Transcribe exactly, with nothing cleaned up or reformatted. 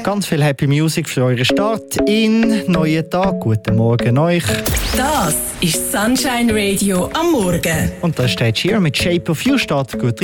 Ganz viel Happy Music für euren Start in neuen Tag. Guten Morgen euch. Das ist Sunshine Radio am Morgen. Und da steht hier mit Shape of You. Startet gut